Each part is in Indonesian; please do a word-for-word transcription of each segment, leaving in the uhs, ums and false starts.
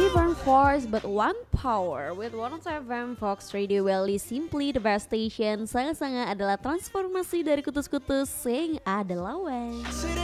different force but one power with one oh seven F M Fox Radio Valley simply the best station. Sanga-sanga adalah transformasi dari kutus-kutus sing adalah lawan.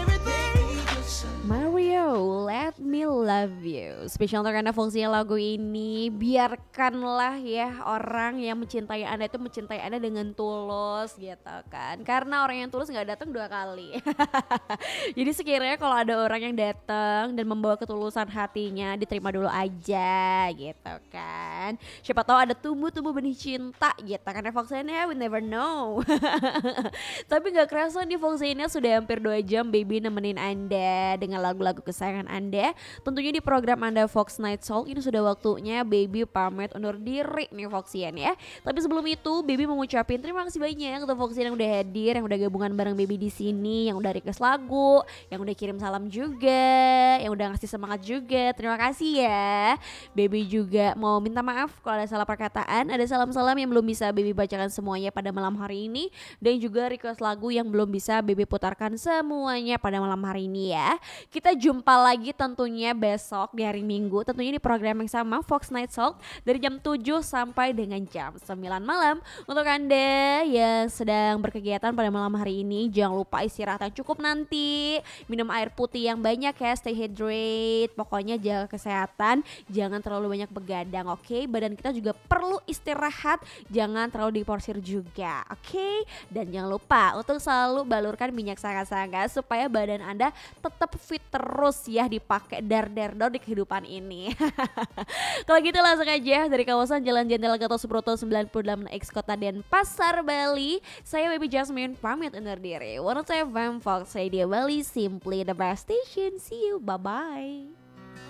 Mario, Let Me Love You. Spesial untuk Anda fungsinya lagu ini. Biarkanlah ya orang yang mencintai Anda itu mencintai Anda dengan tulus gitu kan. Karena orang yang tulus gak datang dua kali. Jadi sekiranya kalau ada orang yang datang dan membawa ketulusan hatinya, diterima dulu aja gitu kan. Siapa tahu ada tumbuh-tumbuh benih cinta gitu. Karena Foxnya we never know. Tapi gak kerasa nih Foxnya sudah hampir dua jam baby nemenin Anda dengan lagu-lagu kesayangan Anda. Tentunya di program Anda Fox Night Soul ini sudah waktunya baby pamit undur diri nih Foxian ya. Tapi sebelum itu baby mau ngucapin terima kasih banyak untuk Foxian yang udah hadir, yang udah gabungan bareng baby di sini, yang udah request lagu, yang udah kirim salam juga, yang udah ngasih semangat juga. Terima kasih ya. Baby juga mau minta maaf kalau ada salah perkataan, ada salam-salam yang belum bisa baby bacakan semuanya pada malam hari ini, dan juga request lagu yang belum bisa baby putarkan semuanya pada malam hari ini ya. Kita jumpa lagi tentunya besok di hari Minggu, tentunya di program yang sama Fox Night Soul dari jam tujuh sampai dengan jam sembilan malam. Untuk Anda yang sedang berkegiatan pada malam hari ini, jangan lupa istirahat yang cukup nanti, minum air putih yang banyak ya, stay hydrate, pokoknya jaga kesehatan, jangan terlalu banyak begadang, oke? Okay? Badan kita juga perlu istirahat, jangan terlalu diporsir juga, oke? Okay? Dan jangan lupa untuk selalu balurkan minyak sangga-sangga supaya badan Anda tetap fit terus ya, dipakai dar-dar-dar di kehidupan ini. Kalau gitu langsung aja dari kawasan Jalan Jenderal Gatot Subroto sembilan puluh delapan X Kota Denpasar, Bali. Saya Baby Jasmine pamit undur diri. one oh seven F M Fox Radio Bali, simply the best station. See you, bye-bye.